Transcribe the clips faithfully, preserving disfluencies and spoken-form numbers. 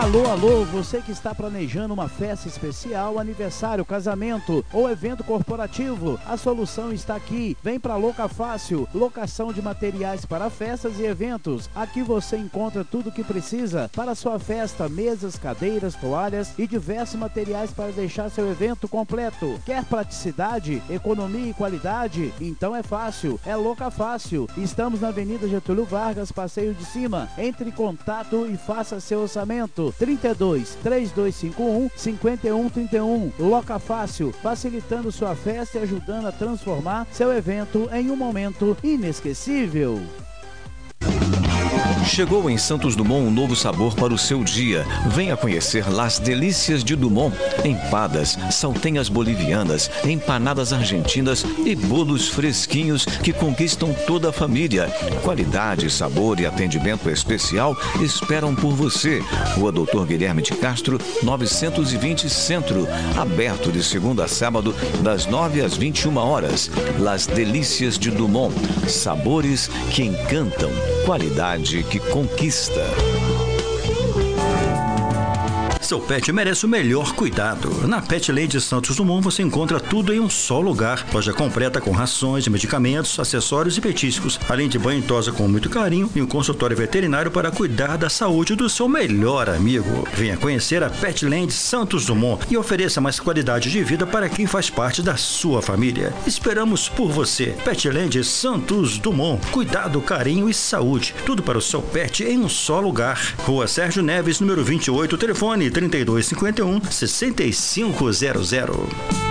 Alô, alô, você que está planejando uma festa especial, aniversário, casamento ou evento corporativo, a solução está aqui. Vem para Loca Fácil, locação de materiais para festas e eventos. Aqui você encontra tudo o que precisa para sua festa, mesas, cadeiras, toalhas e diversos materiais para deixar seu evento completo. Quer praticidade, economia e qualidade? Então é fácil, é Loca Fácil. Estamos na Avenida Getúlio Vargas, Passeio de Cima. Entre em contato e faça seu orçamento. trinta e dois, três dois cinco um, cinco um três um. Loca Fácil, facilitando sua festa e ajudando a transformar seu evento em um momento inesquecível. Chegou em Santos Dumont um novo sabor para o seu dia. Venha conhecer Las Delícias de Dumont. Empadas, saltenhas bolivianas, empanadas argentinas e bolos fresquinhos que conquistam toda a família. Qualidade, sabor e atendimento especial esperam por você. Rua Doutor Guilherme de Castro, novecentos e vinte Centro. Aberto de segunda a sábado, das nove às vinte e uma horas. Las Delícias de Dumont. Sabores que encantam. Qualidade que conquista. Seu pet merece o melhor cuidado. Na Petland Santos Dumont você encontra tudo em um só lugar. Loja completa com rações, medicamentos, acessórios e petiscos, além de banho e tosa com muito carinho e um consultório veterinário para cuidar da saúde do seu melhor amigo. Venha conhecer a Petland Santos Dumont e ofereça mais qualidade de vida para quem faz parte da sua família. Esperamos por você. Petland Santos Dumont. Cuidado, carinho e saúde. Tudo para o seu pet em um só lugar. Rua Sérgio Neves, número vinte e oito, telefone trinta e dois cinquenta e um, sessenta e cinco zero zero.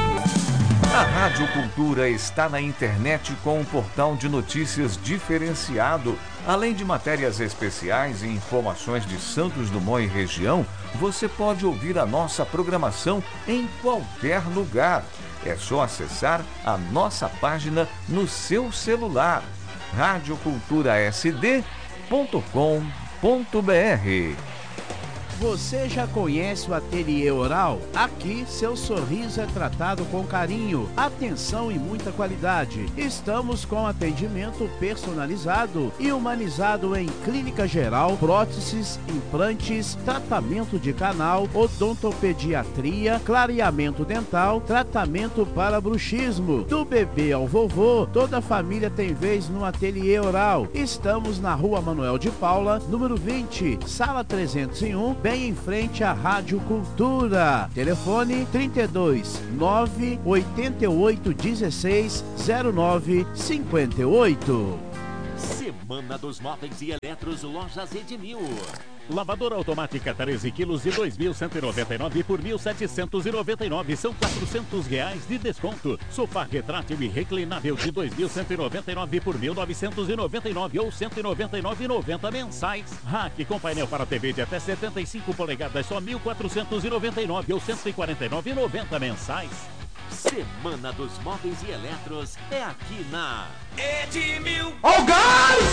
A Rádio Cultura está na internet com um portal de notícias diferenciado. Além de matérias especiais e informações de Santos Dumont e região, você pode ouvir a nossa programação em qualquer lugar. É só acessar a nossa página no seu celular. rádio cultura s d ponto com ponto b r. Você já conhece o Ateliê Oral? Aqui, seu sorriso é tratado com carinho, atenção e muita qualidade. Estamos com atendimento personalizado e humanizado em clínica geral, próteses, implantes, tratamento de canal, odontopediatria, clareamento dental, tratamento para bruxismo. Do bebê ao vovô, toda a família tem vez no Ateliê Oral. Estamos na Rua Manuel de Paula, número vinte, sala trezentos e um, bem em frente à Rádio Cultura. Telefone trinta e dois, nove oito oito um seis, zero nove cinco oito. Semana dos Móveis e Eletros, Lojas Edmil. Lavadora automática treze quilos de dois mil cento e noventa e nove por mil setecentos e noventa e nove, são quatrocentos reais de desconto. Sofá retrátil e reclinável de dois mil cento e noventa e nove por mil novecentos e noventa e nove ou cento e noventa e nove e noventa mensais. Rack com painel para T V de até setenta e cinco polegadas, só mil quatrocentos e noventa e nove ou cento e quarenta e nove e noventa mensais. Semana dos Móveis e Eletros é aqui na Edmil. Oh, gás!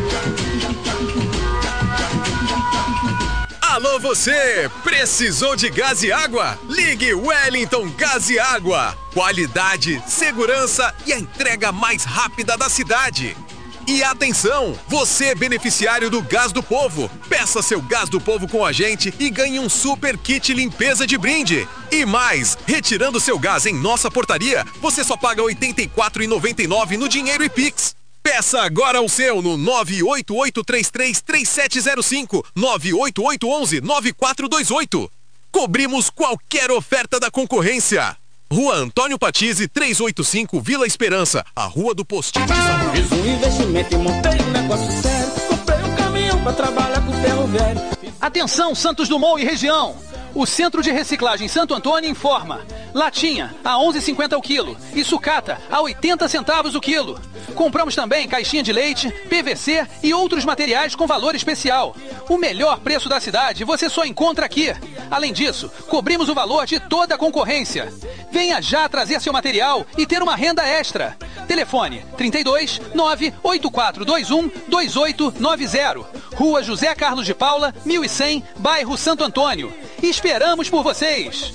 Alô você, precisou de gás e água? Ligue Wellington Gás e Água. Qualidade, segurança e a entrega mais rápida da cidade. E atenção, você é beneficiário do Gás do Povo. Peça seu Gás do Povo com a gente e ganhe um super kit limpeza de brinde. E mais, retirando seu gás em nossa portaria, você só paga oitenta e quatro reais e noventa e nove centavos no dinheiro e Pix. Peça agora o seu no nove oito oito três três três sete zero cinco, nove oito oito um um nove quatro dois oito. Cobrimos qualquer oferta da concorrência. Rua Antônio Patizzi, trezentos e oitenta e cinco, Vila Esperança, a Rua do Postinho de São Paulo. Fiz um investimento e montei um negócio sério. Comprei um caminhão pra trabalhar com ferro velho. Atenção, Santos Dumont e região. O Centro de Reciclagem Santo Antônio informa. Latinha a onze reais e cinquenta centavos o quilo e sucata a oitenta centavos o quilo. Compramos também caixinha de leite, P V C e outros materiais com valor especial. O melhor preço da cidade você só encontra aqui. Além disso, cobrimos o valor de toda a concorrência. Venha já trazer seu material e ter uma renda extra. Telefone trinta e dois, nove oito quatro dois um, dois oito nove zero. Rua José Carlos de Paula, mil e cem, bairro Santo Antônio. Esperamos por vocês!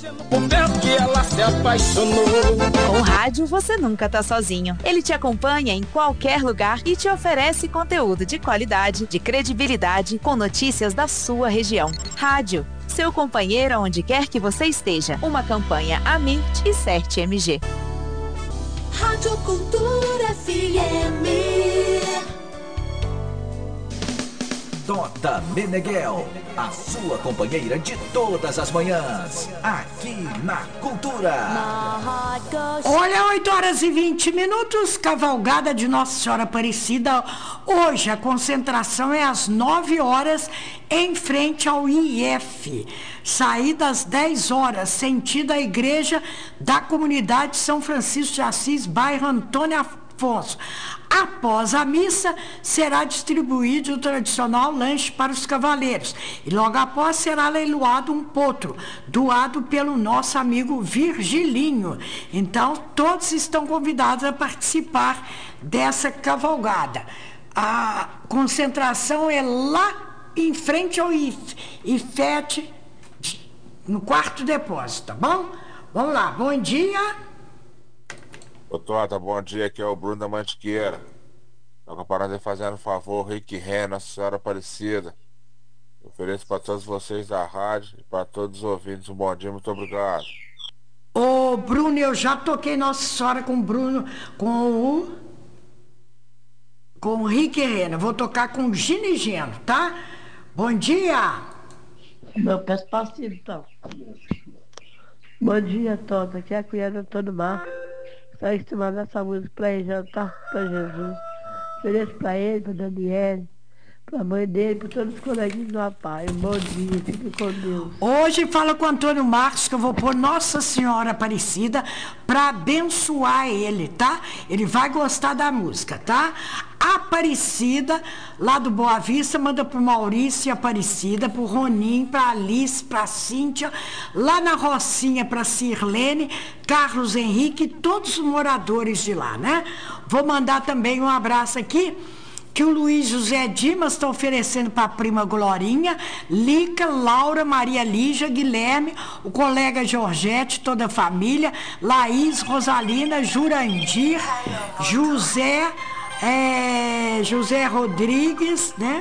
Com o rádio você nunca tá sozinho. Ele te acompanha em qualquer lugar e te oferece conteúdo de qualidade, de credibilidade, com notícias da sua região. Rádio seu companheiro onde quer que você esteja. Uma campanha Amit e Cert M G. Rádio Cultura F M. Tota Meneghel, a sua companheira de todas as manhãs, aqui na Cultura. Olha, oito horas e vinte minutos, cavalgada de Nossa Senhora Aparecida. Hoje a concentração é às nove horas, em frente ao I F. Saída às dez horas, sentido à igreja da comunidade São Francisco de Assis, bairro Antônio Afonso. Após a missa, será distribuído o tradicional lanche para os cavaleiros. E logo após será leiloado um potro, doado pelo nosso amigo Virgilinho. Então, todos estão convidados a participar dessa cavalgada. A concentração é lá em frente ao I F E T, no quarto depósito, tá bom? Vamos lá, bom dia. Ô Tota, bom dia, aqui é o Bruno da Mantiqueira. Estou parando fazendo um favor, Rick Ren, Nossa Senhora Aparecida. Eu ofereço para todos vocês da rádio e para todos os ouvintes um bom dia, muito obrigado. Ô Bruno, eu já toquei Nossa Senhora com o Bruno, com o com o Rick Ren. Vou tocar com o Gino e Geno, tá? Bom dia. Meu peço passivo, então. Bom dia, Tota, aqui é a cunhada todo mar. Só estimando essa música pra ele jantar pra Jesus. Ofereço pra ele, pra Daniele, pra mãe dele, pra todos os coleguinhas do rapaz. Um bom dia, fique com Deus. Hoje fala com o Antônio Marcos que eu vou pôr Nossa Senhora Aparecida pra abençoar ele, tá? Ele vai gostar da música, tá? Aparecida, lá do Boa Vista, manda pro Maurício Aparecida, pro Ronim, pra Alice, pra Cíntia, lá na Rocinha pra Sirlene, Carlos Henrique, todos os moradores de lá, né? Vou mandar também um abraço aqui, que o Luiz José Dimas está oferecendo para a prima Glorinha, Lica, Laura, Maria Lígia, Guilherme, o colega Georgette, toda a família, Laís, Rosalina, Jurandir, José, é, José Rodrigues, né?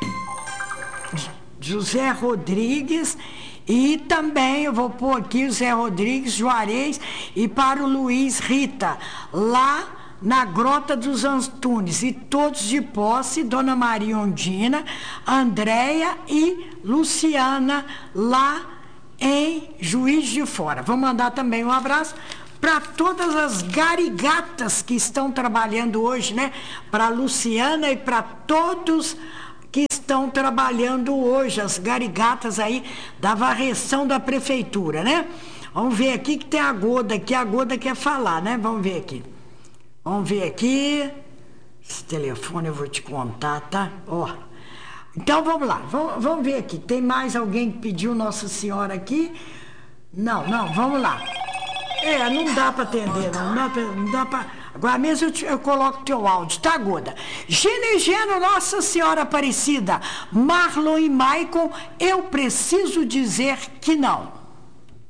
José Rodrigues, e também eu vou pôr aqui o Zé Rodrigues, Juarez, e para o Luiz Rita, lá na Grota dos Antunes, e todos de posse, Dona Maria Ondina, Andréia e Luciana, lá em Juiz de Fora. Vou mandar também um abraço para todas as garigatas que estão trabalhando hoje, né? Para Luciana e para todos que estão trabalhando hoje, as garigatas aí da varreção da prefeitura, né? Vamos ver aqui que tem a Goda, que a Goda quer falar, né? Vamos ver aqui. Vamos ver aqui. Esse telefone eu vou te contar, tá? Ó. Então vamos lá, vamos, vamos ver aqui. Tem mais alguém que pediu Nossa Senhora aqui? Não, não, vamos lá. É, não dá para atender, não, não dá pra, não dá pra... Agora mesmo eu, te, eu coloco teu áudio, tá, Goda? Gino e Geno, Nossa Senhora Aparecida, Marlon e Maicon, eu preciso dizer que não.